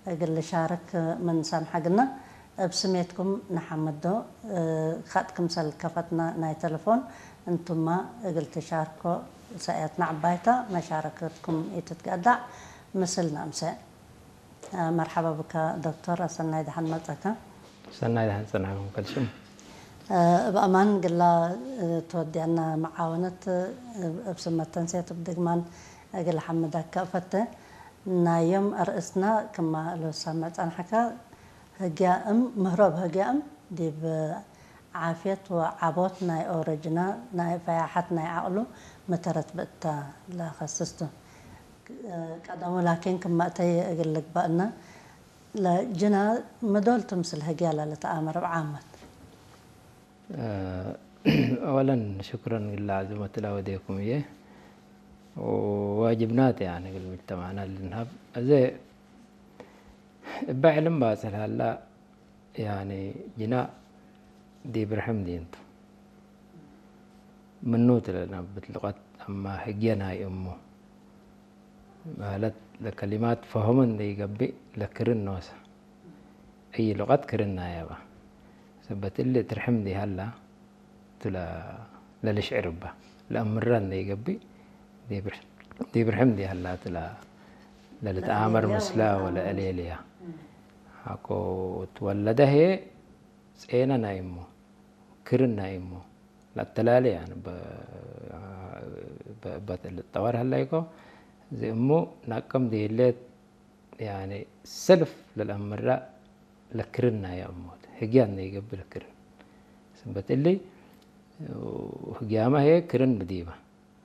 أقول شارك من سامحقنا بسميتكم نحمدو خاتكم سل كفتنا ناي تلفون انتم ما قلت شاركوا ساعتنا عبايتا مشاركتكم يتتقدع مثلنا أمساء مرحبا بك دكتور سنايد حن ملتك سنايد حن سنعكم كل شيء بأمان قلنا تودي عنا معاونة بسمة تنسية بدقمان قل حمدك كفته نايم أرئسنا كما لو سمعت عن حكا هجائم مهرب هجائم دي بعافية وعبوت ناي أوريجنا ناي فياحت ناي عقلو مترت بقتا لا خصصته قدامو لكن كما أتي أقول لك بأنا لجنا مدول تمثل هجالة لتآمر بعامة أولا شكرا لله عزمة الله وديكم إياه وواجبنات يعني المجتمعنا اللي نهب زي بعلم باسل هلا يعني جنا دي برحم دي انتو منوت لنا بتلغت أما حجينا أمه مالت لكلمات فهمن دي قبي لكرن نوسا أي لغات كرنا يا با سبت اللي ترحم دي هلا تلا للشعر با لأمران دي قبي دي برحم دي هلا تلا للتآمر مسلا ولا أليليا هاكو تولده هي سينا نايمو كرن نايمو لا التلالي يعني الطوار هلا يكو زي أمو ناكم دي اللي يعني سلف للأمراء لكرنا يا أمو هجيان دي قبل كرن سبت اللي وهجامة هي كرن بديبة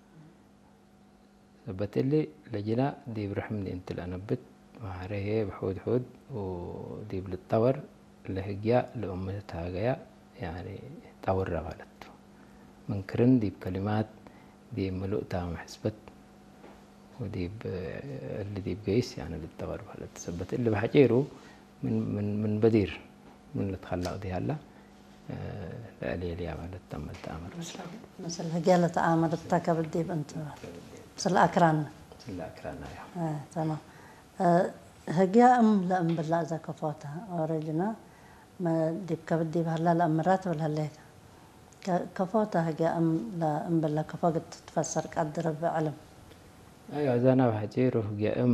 سبت اللي لجنا دي برحمني انت الأنبت وعريه بحود حود ودي بالطور لهجيا لأمتها جايا يعني طور غلط من كرن دي بكلمات دي ملؤتها محسبت ودي اللي دي بقيس يعني بالطور غلط سبت اللي بحجيرو من بدير من اللي تخلق دي هلا لأليل يا ولد تم التأمر مثل هجالة تآمر التاكب الديب انت مثل الأكران مثل الأكران يا تمام هجاءم لأم بالله إذا كفوتها أوريجنا ما ديب كبد ديب هلا الأمرات ولا هليك كفوتها هجاءم لأم بالله كفوت تفسر قدر بعلم أيوة زانا بحجيرو هجاءم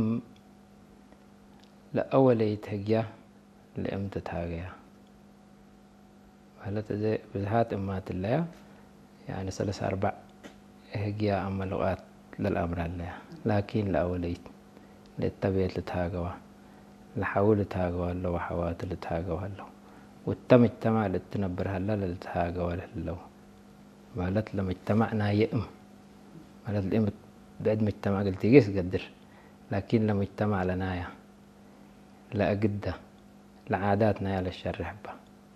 لأول يتهجا لأم تتهاجا هلا تزي بزهات أمات الله يعني 3-4 هجيا أما لغات للأمر الله لكن لأوليت للتبيت لتهاجوا لحول تهاجوا لو حوات لتهاجوا لو والتمجتمع للتنبر هلا للتهاجوا لو مالت لما اجتمعنا يئم مالت الإم بعد مجتمع قلت يقيس قدر لكن لما اجتمع لنايا لا أقده لعاداتنا يا للشرح به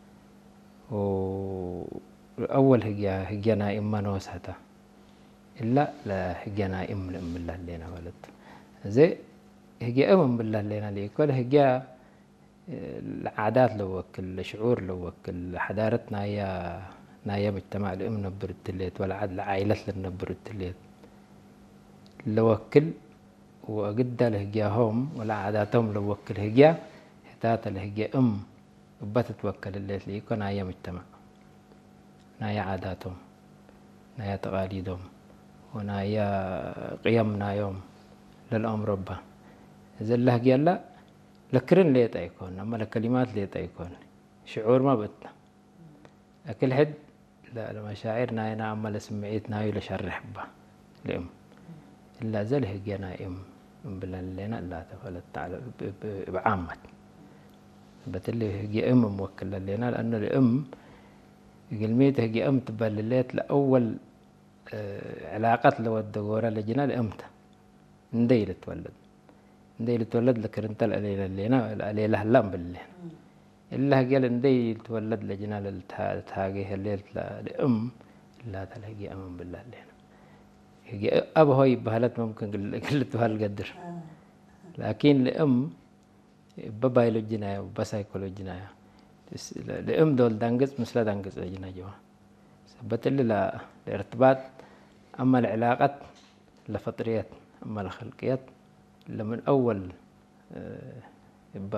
وأول هجينا إما نوسهتا إلا لا هجينا إم لأم بالله لنا ولد زي هجي أم بالله لنا لي كل هجي العادات لو وكل شعور لو وكل حضارتنا يا نايا مجتمع الأم نبر التليت ولا عاد العائلة لنبر التليت لو وكل وقد لهجيهم ولا عاداتهم لو وكل هجي هتات لهجي أم بتتوكل الليل لي يكون نايا مجتمع نايا عاداتهم نايا تقاليدهم ونايا قيمنا يوم للأمر ربه إذا الله قال لا لكرن ليت أيكون أما لكلمات ليت أيكون شعور ما بتنا أكل حد لا المشاعر ناينا أما لسمعيت نايو لشرح به لأم إلا زله جنا أم بالله لنا لا تفعل تعالى بعامة بتلي هي أم موكل لنا لأنه الأم قلميت هي أم تبللت لأول علاقات لو الدورة لجنا الأمته نديل تولد لكرنت الأليلة لنا الأليلة هلام بالله إلا قال نديل تولد لجنا للتهاجيه الليل لأم لا تلقي أم بالله لنا هي أبو هاي بهلت ممكن قلت هالقدر لكن لأم بابا يلو جناية وبس يكلو جناية لأم دول دانجز مثل دانجز جنا جوا سبت اللي لا الارتباط أما العلاقات لفطريات أما الخلقيات لمن أول